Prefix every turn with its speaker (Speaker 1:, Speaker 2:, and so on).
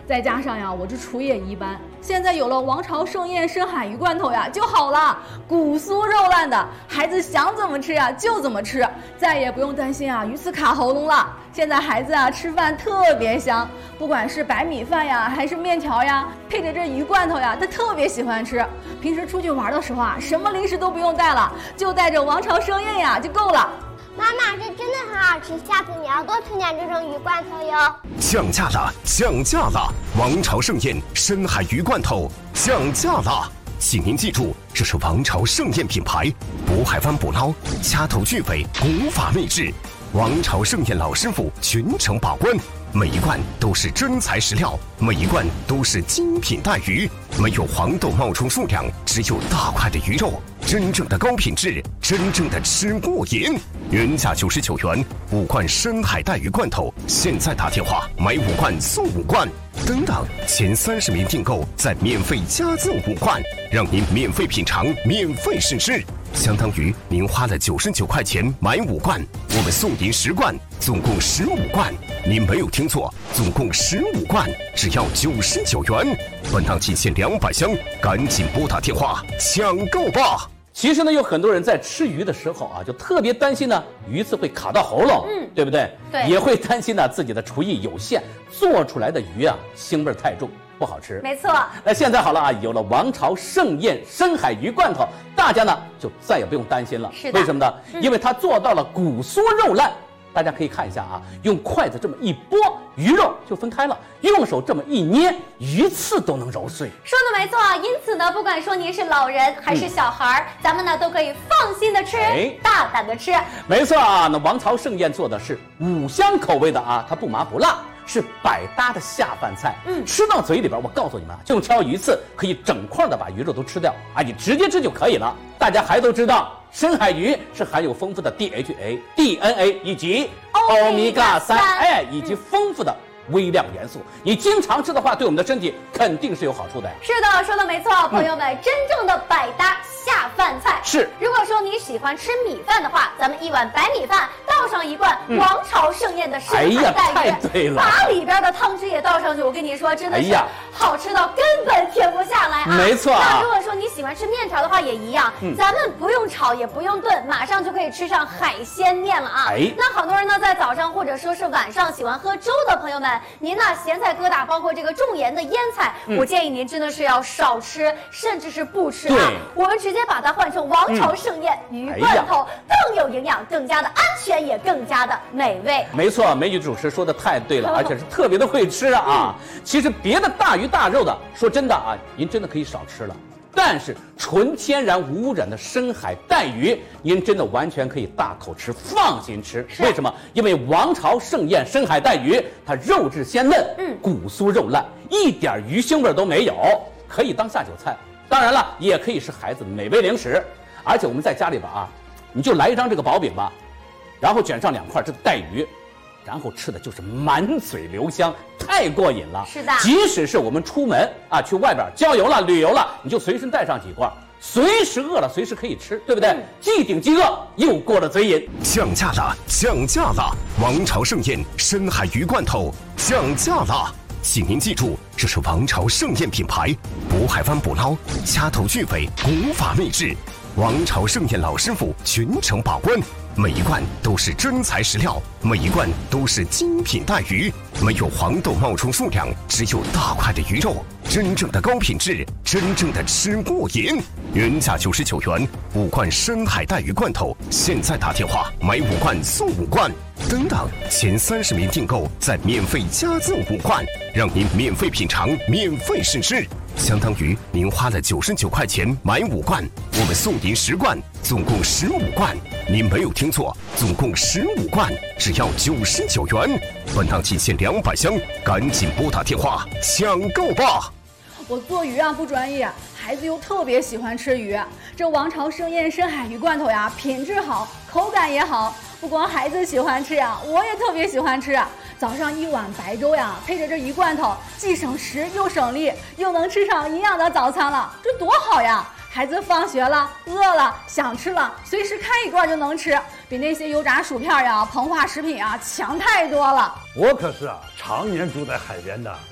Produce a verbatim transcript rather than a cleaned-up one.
Speaker 1: 再加上呀，我这厨艺也一般，现在有了王朝盛宴深海鱼罐头呀就好了，骨酥肉烂的，孩子想怎么吃呀就怎么吃，再也不用担心啊鱼刺卡喉咙了。现在孩子啊吃饭特别香，不管是白米饭呀还是面条呀，配着这鱼罐头呀，他特别喜欢吃。平时出去玩的时候啊，什么零食都不用带了，就带着王朝盛宴呀就够了。
Speaker 2: 妈妈，这真的很好吃，下次你要多吃点这种鱼罐头哟。
Speaker 3: 降价了，降价了！王朝盛宴深海鱼罐头降价了，请您记住，这是王朝盛宴品牌，渤海湾捕捞，掐头去尾，古法秘制。王朝盛宴老师傅全程把关，每一罐都是真材实料，每一罐都是精品带鱼，没有黄豆冒充数量，只有大块的鱼肉，真正的高品质，真正的吃过瘾。原价九十九元，五罐深海带鱼罐头，现在打电话买五罐送五罐，等等，前三十名订购再免费加赠五罐，让您免费品尝，免费试吃。相当于您花了九十九块钱买五罐，我们送您十罐，总共十五罐。您没有听错，总共十五罐，只要九十九元。本档仅限两百箱，赶紧拨打电话抢购吧！
Speaker 4: 其实呢，有很多人在吃鱼的时候啊，就特别担心呢，鱼刺会卡到喉咙，嗯，对不对？
Speaker 1: 对，
Speaker 4: 也会担心呢自己的厨艺有限，做出来的鱼啊腥味太重，不好吃。
Speaker 1: 没错。
Speaker 4: 那现在好了啊，有了王朝盛宴深海鱼罐头，大家呢就再也不用担心了。
Speaker 1: 是的。
Speaker 4: 为什么呢？嗯、因为它做到了骨酥肉烂。大家可以看一下啊，用筷子这么一拨，鱼肉就分开了；用手这么一捏，鱼刺都能揉碎。
Speaker 5: 说的没错，因此呢，不管说您是老人还是小孩、嗯、咱们呢都可以放心的吃，哎、大胆的吃。
Speaker 4: 没错啊，那王朝盛宴做的是五香口味的啊，它不麻不辣。是百搭的下饭菜，嗯，吃到嘴里边，我告诉你们啊，就挑鱼刺，可以整块的把鱼肉都吃掉啊，你直接吃就可以了。大家还都知道，深海鱼是含有丰富的 D H A、D N A 以及欧米伽三，哎，以及丰富的微量元素，你经常吃的话，对我们的身体肯定是有好处的呀。
Speaker 5: 是的，说的没错，朋友们，嗯、真正的百搭下饭菜
Speaker 4: 是。
Speaker 5: 如果说你喜欢吃米饭的话，咱们一碗白米饭倒上一罐王朝盛宴的深海带鱼，
Speaker 4: 哎呀，太对了，
Speaker 5: 把里边的汤汁也倒上去，我跟你说，真的是好吃到根本停不下来啊！
Speaker 4: 没错、啊。
Speaker 5: 那如果说你喜欢吃面条的话，也一样，嗯、咱们不用炒也不用炖，马上就可以吃上海鲜面了啊！哎，那好多人呢，在早上或者说是晚上喜欢喝粥的朋友们，您呢咸菜疙瘩，包括这个重盐的腌菜，嗯、我建议您真的是要少吃，甚至是不吃啊！我们直接把它换成王朝盛宴、嗯、鱼罐头，哎、更有营养，更加的安全，也更加的美味。
Speaker 4: 没错，美女主持说的太对了，而且是特别的会吃啊！嗯、其实别的大鱼大肉的，说真的啊，您真的可以少吃了。但是纯天然无污染的深海带鱼，您真的完全可以大口吃，放心吃。为什么？因为王朝盛宴深海带鱼，它肉质鲜嫩，嗯，骨酥肉烂，一点鱼腥味都没有，可以当下酒菜。当然了，也可以是孩子的美味零食。而且我们在家里边啊，你就来一张这个薄饼吧，然后卷上两块这个带鱼，然后吃的就是满嘴留香，太过瘾了。
Speaker 5: 是的，
Speaker 4: 即使是我们出门啊，去外边郊游了、旅游了，你就随身带上几罐，随时饿了随时可以吃，对不对？嗯、既顶饥饿，又过了嘴瘾。
Speaker 3: 降价了，降价了！王朝盛宴深海鱼罐头降价了，请您记住，这是王朝盛宴品牌，渤海湾捕捞，掐头去尾，古法秘制。王朝盛宴老师傅全程把关，每一罐都是真材实料，每一罐都是精品带鱼，没有黄豆冒充数量，只有大块的鱼肉，真正的高品质，真正的吃过瘾。原价九十九元，五罐深海带鱼罐头，现在打电话买五罐送五罐，等等，前三十名订购再免费加赠五罐，让您免费品尝，免费试吃。相当于您花了九十九块钱买五罐，我们送您十罐，总共十五罐。您没有听错，总共十五罐，只要九十九元。本档仅限两百箱，赶紧拨打电话抢购吧！
Speaker 1: 我做鱼啊不专业，孩子又特别喜欢吃鱼。这王朝盛宴深海鱼罐头呀，品质好，口感也好。不光孩子喜欢吃呀，我也特别喜欢吃。早上一碗白粥呀，配着这鱼罐头，既省时又省力，又能吃上营养的早餐了，这多好呀！孩子放学了，饿了，想吃了，随时开一罐就能吃，比那些油炸薯片呀、膨化食品啊强太多了。
Speaker 6: 我可是啊，常年住在海边的。